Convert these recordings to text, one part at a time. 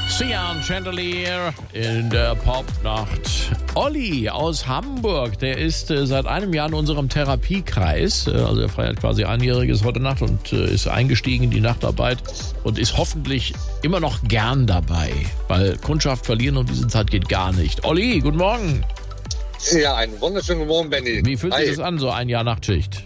Sian Chandelier in der Popnacht. Olli aus Hamburg, der ist seit einem Jahr in unserem Therapiekreis. Also er feiert quasi Einjähriges heute Nacht und ist eingestiegen in die Nachtarbeit und ist hoffentlich immer noch gern dabei. Weil Kundschaft verlieren um diese Zeit geht gar nicht. Olli, guten Morgen. Ja, einen wunderschönen guten Morgen, Benny. Wie fühlt sich das an, so ein Jahr Nachtschicht?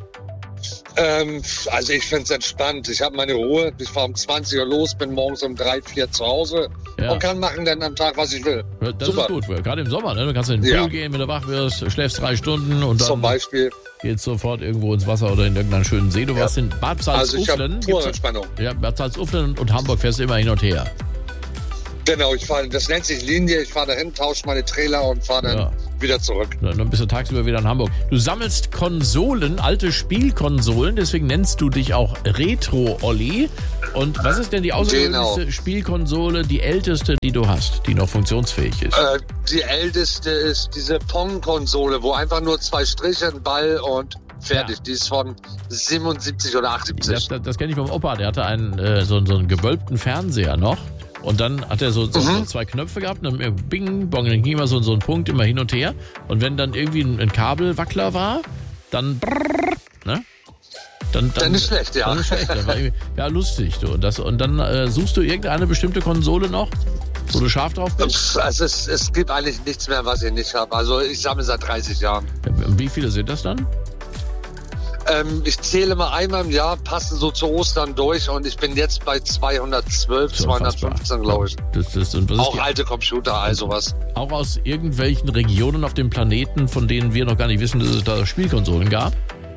Also ich finde es entspannt. Ich habe meine Ruhe. Ich fahre um 20 Uhr los, bin morgens um 3, 4 zu Hause und kann machen dann am Tag, was ich will. Das Super. ist gut, gerade im Sommer. Ne? Du kannst in den Pool gehen, wenn du wach wirst, schläfst 3 Stunden und dann zum Beispiel geht's sofort irgendwo ins Wasser oder in irgendeinen schönen See. Du warst in Bad Salzuflen. Also ich habe Entspannung. Ja, Bad Salzuflen und Hamburg fährst du immer hin und her. Genau, das nennt sich Linie. Ich fahre dahin, tausche meine Trailer und fahre dann wieder zurück. Dann bist du tagsüber wieder in Hamburg. Du sammelst Konsolen, alte Spielkonsolen, deswegen nennst du dich auch Retro-Olli. Und was ist denn die außergewöhnlichste Spielkonsole, die älteste, die du hast, die noch funktionsfähig ist? Die älteste ist diese Pong-Konsole, wo einfach nur 2 Striche, ein Ball und fertig. Die ist von 77 oder 78. Das kenne ich vom Opa, der hatte so einen gewölbten Fernseher noch. Und dann hat er so 2 Knöpfe gehabt, und dann bing, bong, dann ging immer so ein Punkt immer hin und her. Und wenn dann irgendwie ein Kabelwackler war, dann brrr, ne? Dann ist schlecht, ja. Dann ist schlecht. Das war ja lustig. Und dann suchst du irgendeine bestimmte Konsole noch, wo du scharf drauf bist? Also es gibt eigentlich nichts mehr, was ich nicht habe. Also ich sammle seit 30 Jahren. Wie viele sind das dann? Ich zähle mal einmal im Jahr, passen so zu Ostern durch und ich bin jetzt bei 212, 215, glaube ich. Auch alte Computer, all sowas. Auch aus irgendwelchen Regionen auf dem Planeten, von denen wir noch gar nicht wissen, dass es da Spielkonsolen gab?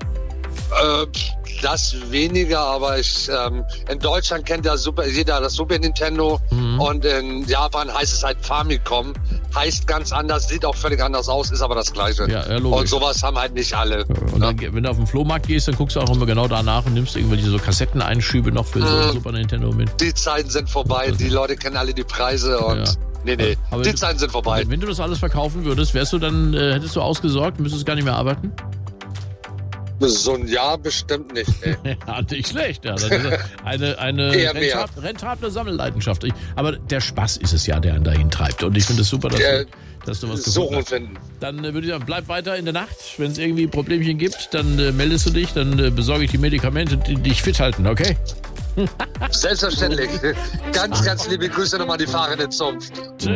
Das weniger, aber in Deutschland kennt ja jeder das Super Nintendo und in Japan heißt es halt Famicom. Heißt ganz anders, sieht auch völlig anders aus, ist aber das Gleiche. Ja, logisch. Und sowas haben halt nicht alle. Und dann, wenn du auf den Flohmarkt gehst, dann guckst du auch immer genau danach und nimmst irgendwelche so Kassetteneinschübe noch für so ein Super Nintendo mit. Die Zeiten sind vorbei, die Leute kennen alle die Preise und nee, aber die Zeiten sind vorbei. Wenn du das alles verkaufen würdest, hättest du ausgesorgt, müsstest gar nicht mehr arbeiten? So ein Jahr bestimmt nicht, ey. Ja, nicht schlecht. Ja. Das ist eine rentable Sammelleidenschaft. Aber der Spaß ist es ja, der einen dahin treibt. Und ich finde es super, dass du was gefunden hast. Finden. Dann würde ich sagen, bleib weiter in der Nacht. Wenn es irgendwie Problemchen gibt, dann meldest du dich, dann besorge ich die Medikamente, die dich fit halten, okay? Selbstverständlich. Ganz liebe Grüße nochmal an die fahrende Zunft. Tschüss.